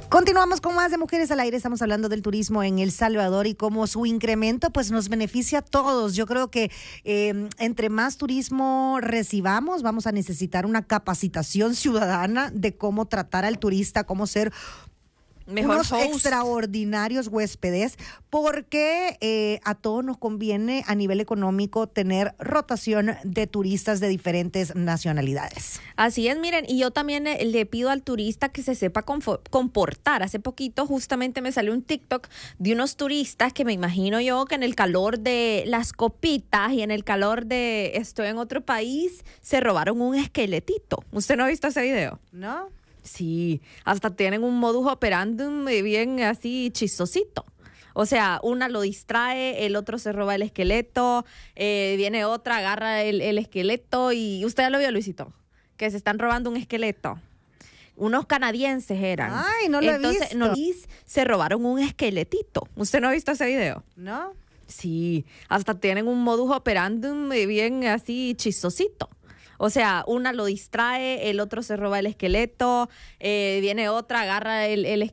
Continuamos con más de Mujeres al Aire. Estamos hablando del turismo en El Salvador y cómo su incremento pues nos beneficia a todos. Yo creo que entre más turismo recibamos, vamos a necesitar una capacitación ciudadana de cómo tratar al turista, cómo ser unos extraordinarios huéspedes, porque a todos nos conviene a nivel económico tener rotación de turistas de diferentes nacionalidades. Así es, miren, y yo también le pido al turista que se sepa comportar. Hace poquito justamente me salió un TikTok de unos turistas que me imagino yo que en el calor de las copitas y en el calor de estoy en otro país, se robaron un esqueletito. ¿Usted no ha visto ese video? ¿No? Sí, hasta tienen un modus operandum bien así chistosito. O sea, una lo distrae, el otro se roba el esqueleto, viene otra, agarra el esqueleto y usted ya lo vio, Luisito, que se están robando un esqueleto. Unos canadienses eran. Ay, no lo he visto. Entonces, se robaron un esqueletito. ¿Usted no ha visto ese video? No. Sí, hasta tienen un modus operandum bien así chistosito. O sea, una lo distrae, el otro se roba el esqueleto, viene otra, agarra el esqueleto.